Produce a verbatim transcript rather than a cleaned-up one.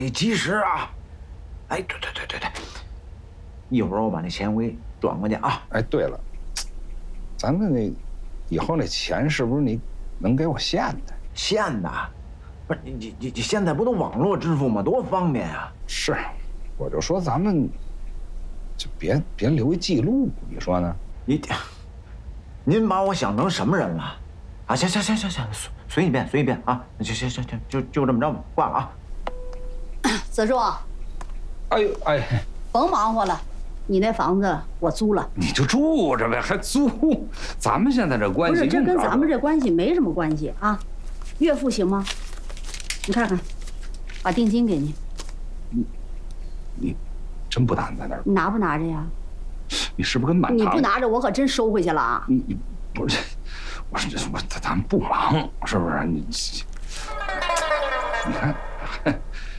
你及时啊！哎，对对对对对，一会儿我把那钱给转过去啊。 哎，对了，咱们那以后那钱是不是你能给我现的？ 现的？不是你你你你现在不都网络支付吗？多方便啊！ 是，我就说咱们就别别留一记录，你说呢？ 你，您把我想成什么人了？啊，行行行行行，随随你便随你便啊！行行行行，就就这么着吧，挂了啊。 子树， 哎呦哎， 甭忙活了，你那房子我租了。 你就住着呗，还租？咱们现在这关系不是，这跟咱们这关系没什么关系啊。岳父行吗？你看看，把定金给你。 你你真不打算在那儿？ 你拿不拿着呀？ 你是不是跟满堂？ 你不拿着，我可真收回去了啊！ 你你不是，我说我咱们不忙，是不是？你你看。